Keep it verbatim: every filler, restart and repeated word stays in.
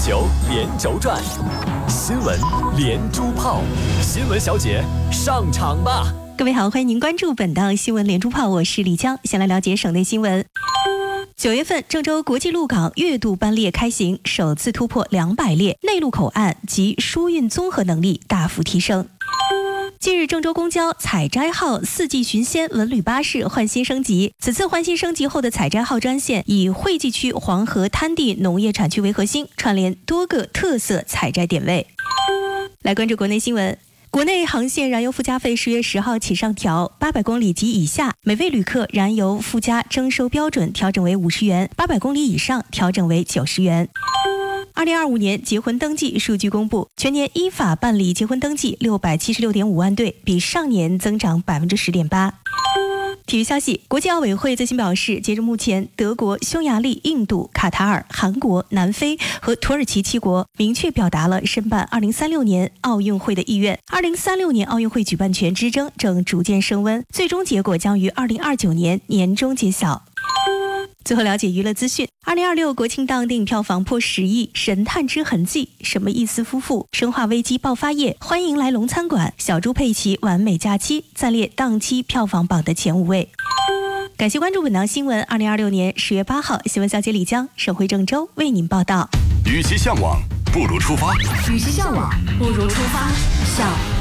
九连轴转，新闻连珠炮，新闻小姐上场吧！ 各位好，欢迎您关注本档新闻连珠炮，我是李江。先来了解省内新闻。九月份，郑州国际陆港月度班列开行，首次突破两百列，内陆口岸及输运综合能力大幅提升。近日，郑州公交采摘号四季寻仙文旅巴士换新升级。此次换新升级后的采摘号专线以惠济区黄河滩地农业产区为核心，串联多个特色采摘点位。来关注国内新闻。国内航线燃油附加费十月十号起上调，八百公里及以下每位旅客燃油附加征收标准调整为五十元，八百公里以上调整为九十元。二零二五年结婚登记数据公布，全年依法办理结婚登记六百七十六点五万对，比上年增长百分之十点八。体育消息，国际奥委会最新表示，截至目前，德国、匈牙利、印度、卡塔尔、韩国、南非和土耳其七国明确表达了申办二零三六年奥运会的意愿。二零三六年奥运会举办权之争正逐渐升温，最终结果将于二零二九年年中揭晓。最后了解娱乐资讯，二零二六国庆档电影票房破十亿，《神探之痕迹》、什么意思夫妇、生化危机爆发夜、欢迎来龙餐馆、小猪佩奇完美假期暂列档期票房榜的前五位。感谢关注本档新闻。二零二六年十月八号，新闻小姐李江，省会郑州为您报道。 与其向往，不如出发； 与其向往，不如出发。向